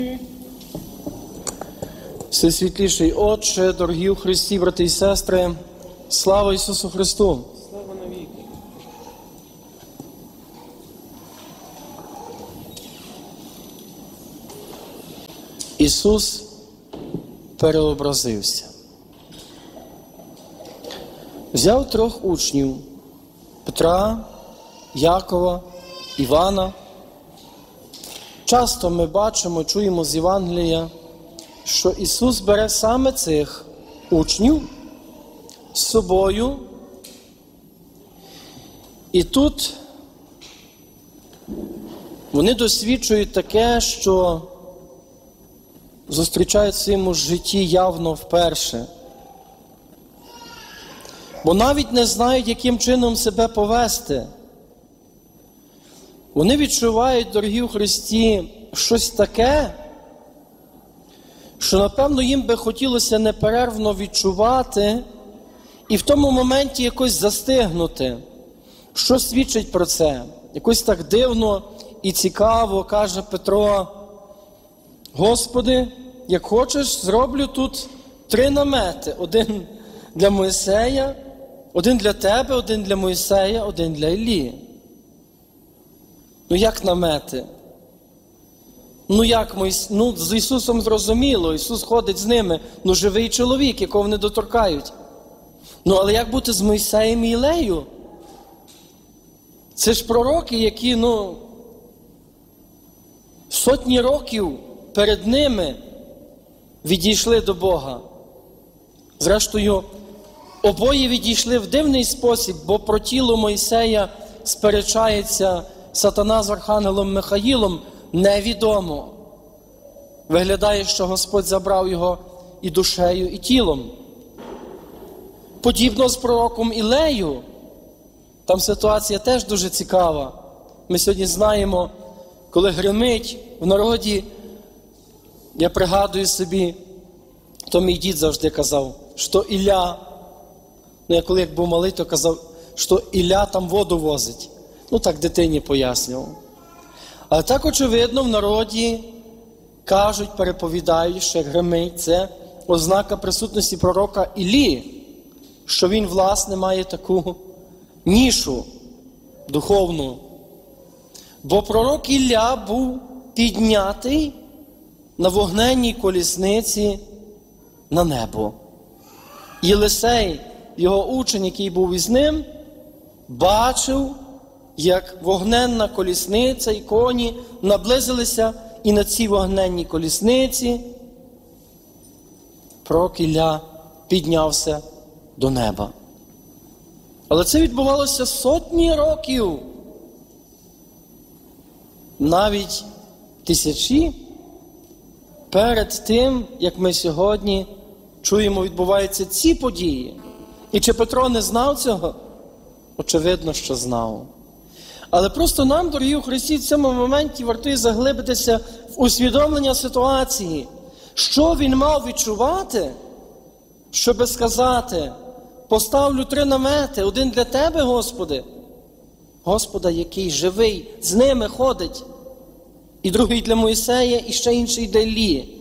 Всесвітліший Отче, дорогі у Христі, брати і сестри, слава Ісусу Христу! Слава навіки! Ісус переобразився. Взяв 3 учнів – Петра, Якова, Івана. Часто ми бачимо, чуємо з Євангелія, що Ісус бере саме цих учнів з собою. І тут вони досвідчують таке, що зустрічають в своєму житті явно вперше. Бо навіть не знають, яким чином себе повести. Вони відчувають, дорогі у Христі, щось таке, що, напевно, їм би хотілося неперервно відчувати і в тому моменті якось застигнути. Що свідчить про це? Якось так дивно і цікаво каже Петро: «Господи, як хочеш, зроблю тут 3 намети. Один для Мойсея, один для тебе, один для Мойсея, один для Іллі». Ну як намети? З Ісусом зрозуміло, Ісус ходить з ними, живий чоловік, якого вони доторкають. Але як бути з Мойсеєм і Ілею? Це ж пророки, які, сотні років перед ними відійшли до Бога. Зрештою, обоє відійшли в дивний спосіб, бо про тіло Мойсея сперечається Сатана з архангелом Михаїлом, невідомо. Виглядає, що Господь забрав його і душею, і тілом. Подібно з пророком Ілею. Там ситуація теж дуже цікава. Ми сьогодні знаємо, коли гримить в народі, я пригадую собі, то мій дід завжди казав, що Ілля, я коли як був малий, то казав, що Ілля там воду возить. Так дитині пояснював. Але так, очевидно, в народі кажуть, переповідають, що гримить, це ознака присутності пророка Іллі, що він, власне, має таку нішу духовну. Бо пророк Ілля був піднятий на вогненній колісниці на небо. Єлисей, його учень, який був із ним, бачив, як вогненна колісниця і коні наблизилися, і на цій вогненній колісниці пророк Ілля піднявся до неба. Але це відбувалося сотні років, навіть тисячі, перед тим, як ми сьогодні чуємо, відбуваються ці події. І чи Петро не знав цього? Очевидно, що знав. Але просто нам, дорогі у Христі, в цьому моменті вартує заглибитися в усвідомлення ситуації. Що він мав відчувати, щоби сказати: поставлю 3 намети, один для тебе, Господи. Господа, який живий, з ними ходить. І другий для Мойсея, і ще інший для Іллі.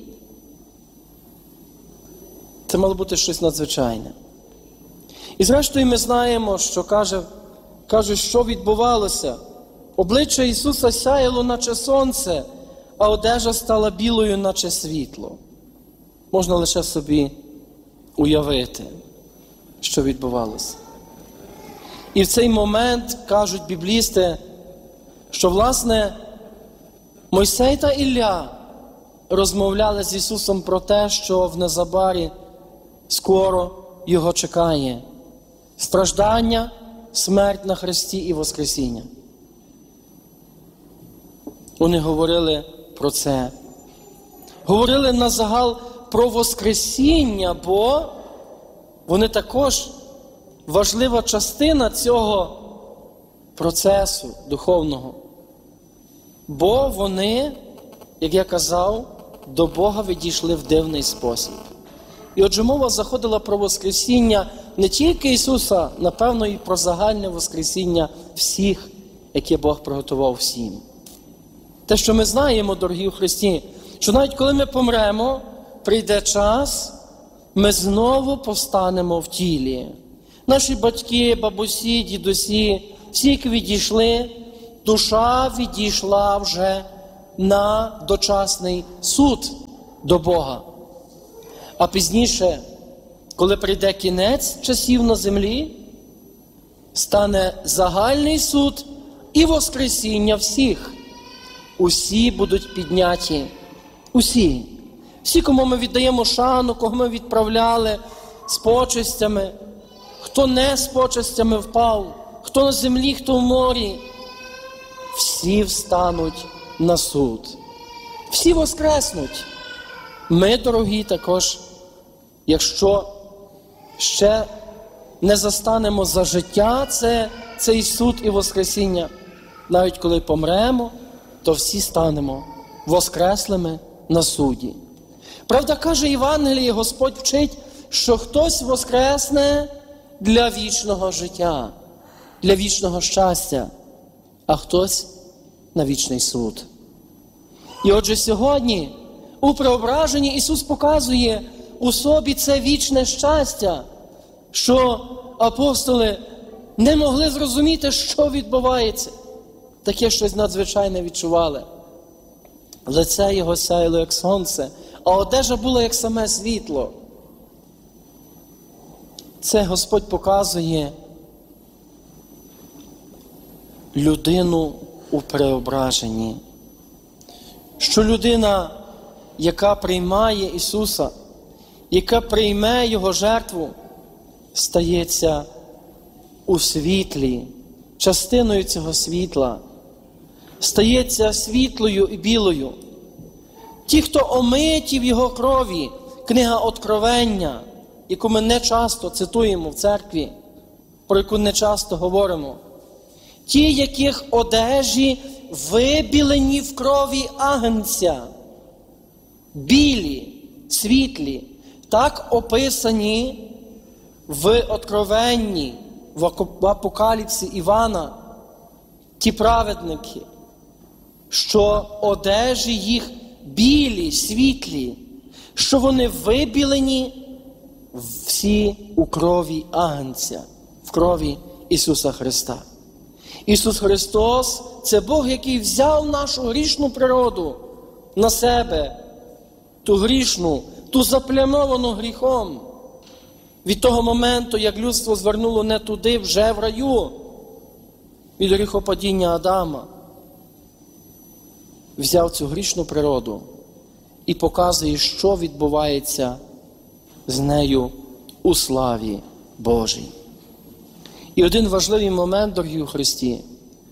Це мало бути щось надзвичайне. І зрештою ми знаємо, що каже, що відбувалося. Обличчя Ісуса сяяло, наче сонце, а одежа стала білою, наче світло. Можна лише собі уявити, що відбувалося. І в цей момент, кажуть біблісти, що, власне, Мойсей та Ілля розмовляли з Ісусом про те, що в незабарі скоро Його чекає страждання, смерть на хресті і воскресіння. Вони говорили про це. Говорили назагал про воскресіння, бо вони також важлива частина цього процесу духовного. Бо вони, як я казав, до Бога відійшли в дивний спосіб. І отже, мова заходила про воскресіння не тільки Ісуса, напевно, і про загальне воскресіння всіх, яке Бог приготував всім. Те, що ми знаємо, дорогі у Христі, що навіть коли ми помремо, прийде час, ми знову повстанемо в тілі. Наші батьки, бабусі, дідусі, всі, які відійшли, душа відійшла вже на дочасний суд до Бога. А пізніше, коли прийде кінець часів на землі, стане загальний суд і воскресіння всіх. Усі будуть підняті. Усі. Всі, кому ми віддаємо шану, кого ми відправляли з почестями, хто не з почестями впав, хто на землі, хто в морі, всі встануть на суд. Всі воскреснуть. Ми, дорогі, також, якщо ще не застанемо за життя цей суд і воскресіння, навіть коли помремо, то всі станемо воскреслими на суді. Правда, каже Євангеліє, Господь вчить, що хтось воскресне для вічного життя, для вічного щастя, а хтось на вічний суд. І отже сьогодні у преображенні Ісус показує у собі це вічне щастя, що апостоли не могли зрозуміти, що відбувається. Таке щось надзвичайне відчували. Лице його сяяло, як сонце, а одежа була, як саме світло. Це Господь показує людину у преображенні. Що людина, яка приймає Ісуса, яка прийме Його жертву, стається у світлі, частиною цього світла, стається світлою і білою. Ті, хто омиті в Його крові, книга Откровення, яку ми не часто цитуємо в церкві, про яку не часто говоримо. Ті, яких одежі вибілені в крові агнця, білі, світлі, так описані в Откровенні, в Апокаліпсі Івана, ті праведники, що одежі їх білі, світлі, що вони вибілені всі у крові агнця, в крові Ісуса Христа. Ісус Христос – це Бог, який взяв нашу грішну природу на себе, ту грішну, ту заплямовану гріхом. Від того моменту, як людство звернуло не туди, вже в раю, від гріхопадіння Адама, взяв цю грішну природу і показує, що відбувається з нею у славі Божій. І один важливий момент, дорогі у Христі,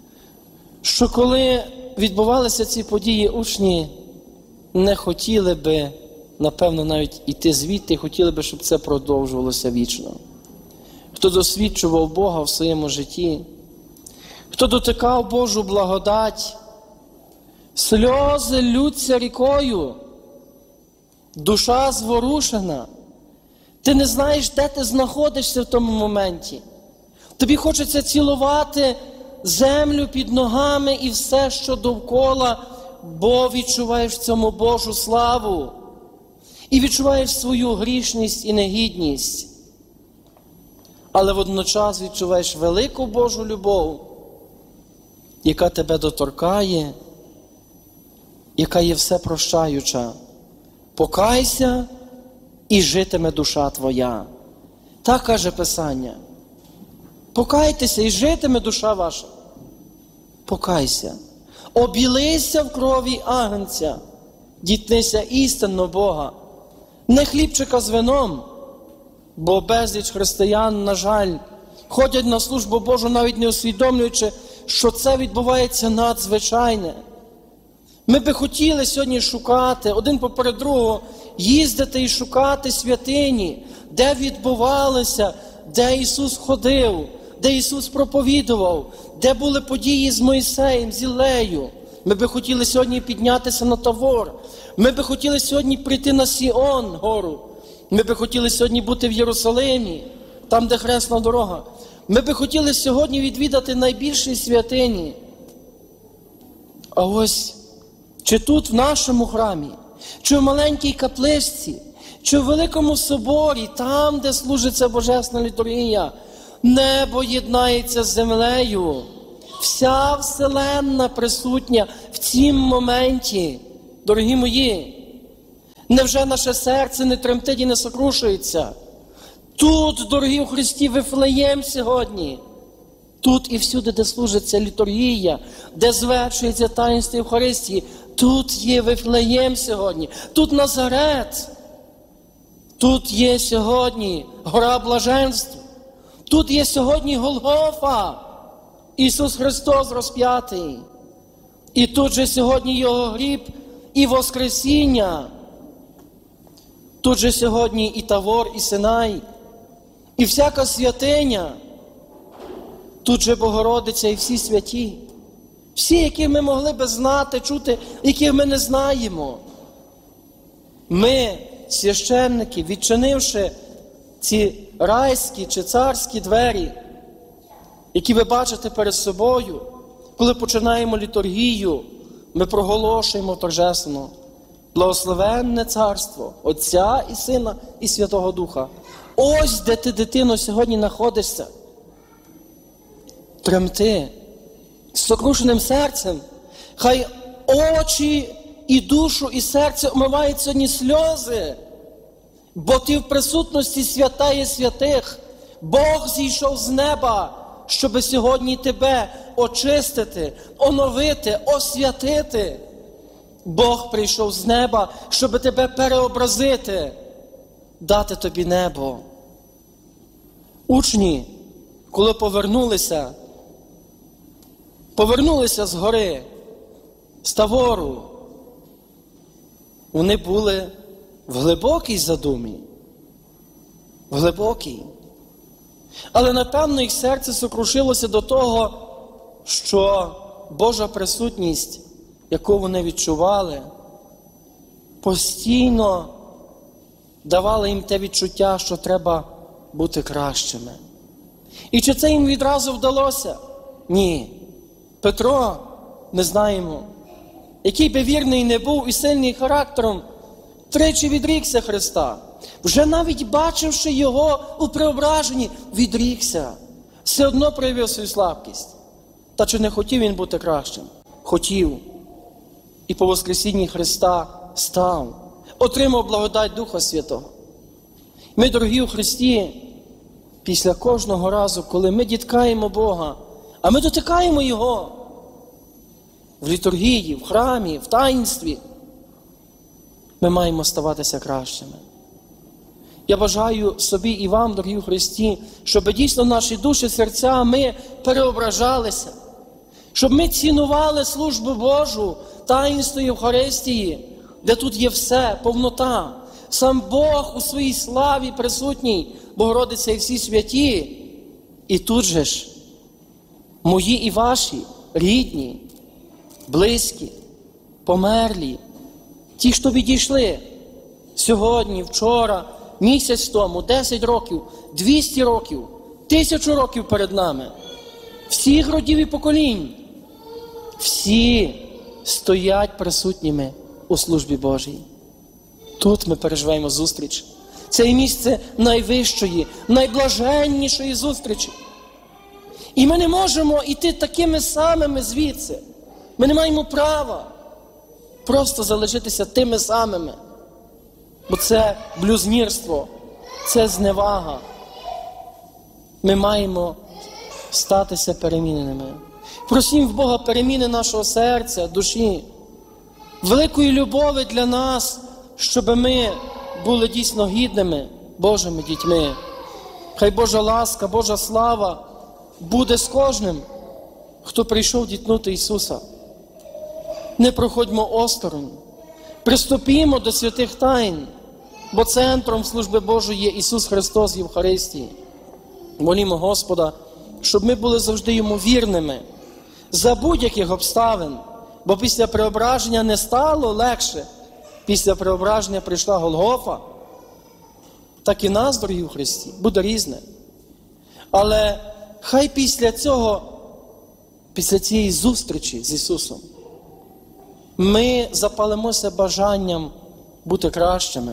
що коли відбувалися ці події, учні не хотіли би, напевно, навіть іти звідти, хотіли би, щоб це продовжувалося вічно. Хто досвідчував Бога в своєму житті, хто дотикав Божу благодать, сльози ллються рікою, душа зворушена, ти не знаєш, де ти знаходишся в тому моменті. Тобі хочеться цілувати землю під ногами і все, що довкола, бо відчуваєш в цьому Божу славу. І відчуваєш свою грішність і негідність. Але водночас відчуваєш велику Божу любов, яка тебе доторкає, яка є всепрощаюча. Покайся, і житиме душа твоя. Так каже Писання. Покайтеся, і житиме душа ваша. Покайся. Обілися в крові агнця. Дітнися істинно Бога. Не хлібчика з вином, бо безліч християн, на жаль, ходять на службу Божу, навіть не усвідомлюючи, що це відбувається надзвичайне. Ми би хотіли сьогодні шукати, один поперед другого, їздити і шукати святині, де відбувалося, де Ісус ходив, де Ісус проповідував, де були події з Мойсеєм, з Іллею. Ми би хотіли сьогодні піднятися на Тавор. Ми би хотіли сьогодні прийти на Сіон гору. Ми би хотіли сьогодні бути в Єрусалимі, там, де хресна дорога. Ми би хотіли сьогодні відвідати найбільші святині. А ось, чи тут в нашому храмі, чи в маленькій капличці, чи в великому соборі, там, де служиться Божесна літургія, небо єднається з землею. Вся вселенна присутня в цім моменті. Дорогі мої, невже наше серце не тремтить і не сокрушується? Тут, дорогі у Христі, Вифлеєм сьогодні. Тут і всюди, де служиться літургія, де звершується таїнство Євхаристії, тут є Вифлеєм сьогодні, тут Назарет, тут є сьогодні гора блаженства, тут є сьогодні Голгофа, Ісус Христос розп'ятий. І тут же сьогодні Його гріб і Воскресіння. Тут же сьогодні і Тавор, і Синай, і всяка святиня. Тут же Богородиця і всі святі. Всі, яких ми могли би знати, чути, яких ми не знаємо. Ми, священники, відчинивши ці райські чи царські двері, які ви бачите перед собою, коли починаємо літургію, ми проголошуємо торжественно: благословенне царство Отця і Сина і Святого Духа. Ось де ти, дитино, сьогодні знаходишся. Тремти з сокрушеним серцем. Хай очі і душу, і серце омивають сьогодні сльози, бо ти в присутності святає святих. Бог зійшов з неба, щоб сьогодні тебе очистити, оновити, освятити. Бог прийшов з неба, щоб тебе переобразити, дати тобі небо. Учні, коли повернулися з гори, з Тавору, вони були в глибокій задумі. В глибокій. Але, напевно, їх серце сокрушилося до того, що Божа присутність, яку вони відчували, постійно давала їм те відчуття, що треба бути кращими. І чи це їм відразу вдалося? Ні. Петро, ми знаємо, який би вірний не був і сильний характером, тричі відрікся Христа. Вже навіть бачивши Його у преображенні, відрікся. Все одно проявив свою слабкість. Та чи не хотів він бути кращим? Хотів. І по воскресінні Христа став. Отримав благодать Духа Святого. Ми, дорогі у Христі, після кожного разу, коли ми діткаємо Бога, а ми дотикаємо Його в літургії, в храмі, в таїнстві, ми маємо ставатися кращими. Я бажаю собі і вам, дорогі у Христі, щоб дійсно наші душі, серця, ми переображалися, щоб ми цінували службу Божу, таїнство Євхаристії, де тут є все, повнота. Сам Бог у своїй славі присутній, Богородиця і всі святі. І тут же ж мої і ваші, рідні, близькі, померлі, ті, що відійшли сьогодні, вчора, місяць тому, 10 років, 200 років, 1000 років перед нами, всіх родів і поколінь, всі стоять присутніми у службі Божій. Тут ми переживаємо зустріч. Це місце найвищої, найблаженнішої зустрічі. І ми не можемо йти такими самими звідси. Ми не маємо права просто залишитися тими самими. Бо це блюзнірство, це зневага. Ми маємо статися переміненими. Просім в Бога переміни нашого серця, душі, великої любові для нас, щоб ми були дійсно гідними Божими дітьми. Хай Божа ласка, Божа слава буде з кожним, хто прийшов дітнути Ісуса. Не проходьмо осторонь. Приступімо до святих тайн, бо центром служби Божої є Ісус Христос в Євхаристії. Молімо Господа, щоб ми були завжди Йому вірними за будь-яких обставин, бо після преображення не стало легше. Після преображення прийшла Голгофа. Так і нас, дорогі у Христі, буде різне. Але хай після цього, після цієї зустрічі з Ісусом, ми запалимося бажанням бути кращими.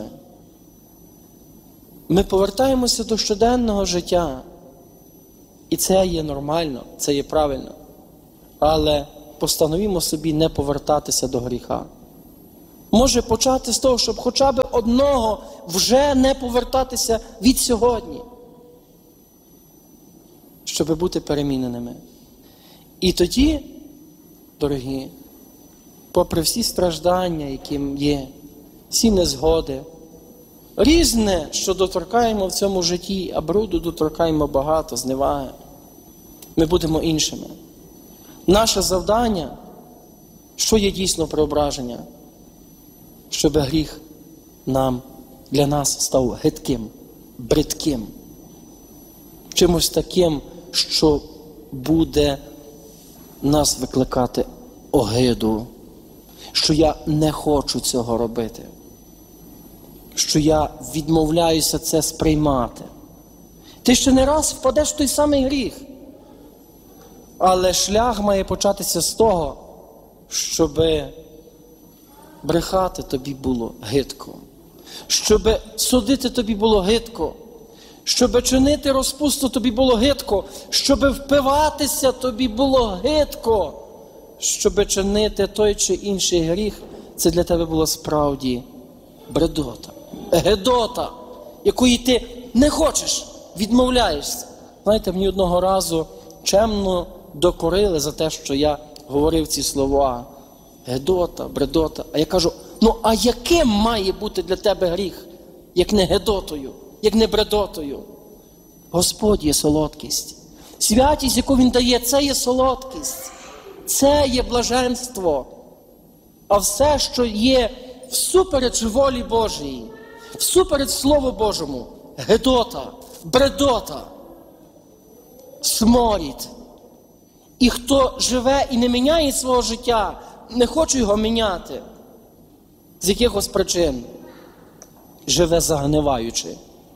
Ми повертаємося до щоденного життя. І це є нормально, це є правильно. Але постановімо собі не повертатися до гріха. Може почати з того, щоб хоча б одного вже не повертатися від сьогодні. Щоб бути переміненими. І тоді, дорогі, попри всі страждання, які є, всі незгоди, різне, що доторкаємо в цьому житті, а бруду доторкаємо багато, зневаги, ми будемо іншими. Наше завдання, що є дійсно преображення, щоб гріх для нас став гидким, бридким, чимось таким, що буде нас викликати огиду, що я не хочу цього робити, що я відмовляюся це сприймати. Ти ще не раз впадеш в той самий гріх, але шлях має початися з того, щоб брехати тобі було гидко, щоб судити тобі було гидко, щоб чинити розпусту тобі було гидко, щоб впиватися тобі було гидко, щоб чинити той чи інший гріх, це для тебе було справді бредота, гедота, якої ти не хочеш, відмовляєшся. Знаєте, мені одного разу чемно докорили за те, що я говорив ці слова. Гедота, бредота. А я кажу, а яким має бути для тебе гріх, як не гедотою, як не бредотою? Господь є солодкість. Святість, яку Він дає, це є солодкість. Це є блаженство. А все, що є всупереч волі Божій, всупереч Слову Божому, гедота, бредота, сморід. І хто живе і не міняє свого життя, не хоче його міняти, з якихось причин, живе загниваючи.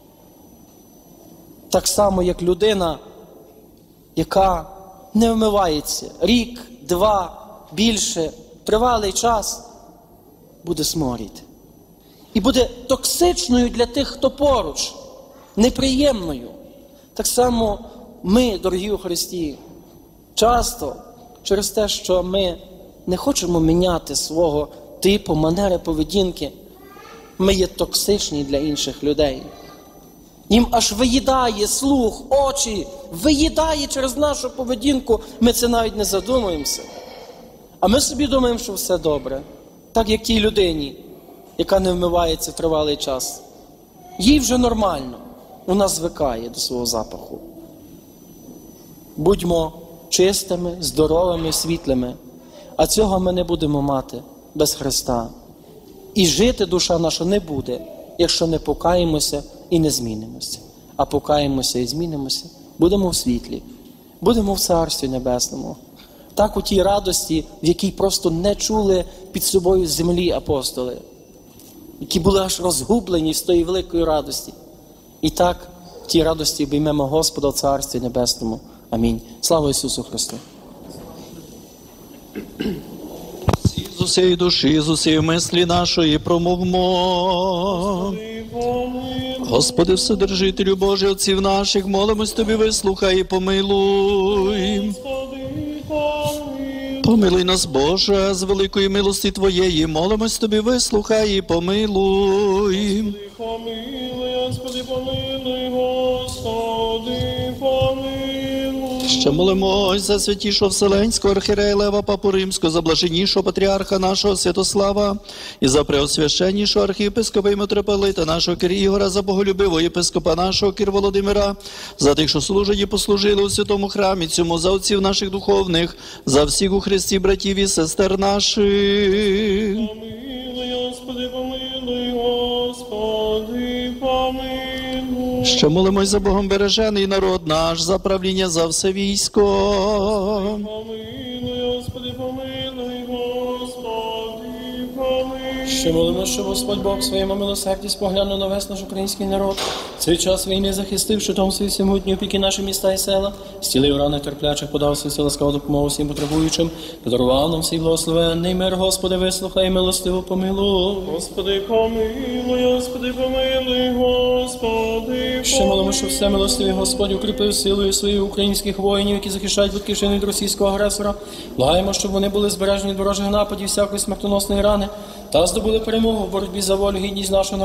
Так само, як людина, яка не вмивається рік, два, більше, тривалий час, буде сморід. І буде токсичною для тих, хто поруч, неприємною. Так само ми, дорогі у Христі, часто через те, що ми не хочемо міняти свого типу, манери поведінки, ми є токсичні для інших людей. Їм аж виїдає слух, очі, виїдає через нашу поведінку, ми це навіть не задумуємося. А ми собі думаємо, що все добре. Так як тій людині, яка не вмивається тривалий час. Їй вже нормально, вона звикає до свого запаху. Будьмо чистими, здоровими, світлими. А цього ми не будемо мати без Христа. І жити душа наша не буде, якщо не покаємося і не змінимося. А покаємося і змінимося, будемо в світлі, будемо в Царстві Небесному. Так у тій радості, в якій просто не чули під собою землі апостоли, які були аж розгублені з тої великої радості. І так в тій радості обіймемо Господа в Царстві Небесному. Амінь. Слава Ісусу Христу! З усієї душі, з усієї мислі нашої промовмо. Господи, Вседержителю Божий, отців наших, молимось Тобі, вислухай і помилуй. Помилуй нас, Боже, з великої милості Твоєї, молимось Тобі, вислухай і помилуй. Господи, помилуй, Господи, помилуй. Ще молимось за святішого Вселенського архієрея Лева Папу Римського, за блаженнішого патріарха нашого Святослава і за преосвященнішого архієпископа і митрополита нашого Кир Ігора, за боголюбивого єпископа нашого Кир Володимира, за тих, що служать і послужили у святому храмі цьому, за отців наших духовних, за всіх у Христі братів і сестер наших. Помилуй, Господи, помилуй, Господи, помилуй. Ще молимось за Богом бережений народ наш, за правління за все військо. Помилуй, Господи, помилуй, Господи, помилуй. Ще молимо, щоб Господь Бог своєму милосерді споглянув на весь наш український народ. Цей час війни захистив, щитом свій всемогутній опіки наші міста і села, зцілив рани терплячих, подав свою ласкаву допомогу всім потребуючим, подарував нам всій благословенний мир, Господи, вислухай і милостиво помилуй. Господи, помилуй, Господи, помилуй, Господи, Ще молимо, щоб все милостивий Господь укріпив силою своїх українських воїнів, які захищають батьківщину від російського агресора. Благаємо, щоб вони були збережені від ворожих нападів, всякої смертоносної рани, та здобули перемогу в боротьбі за волю, гідність нашого народу.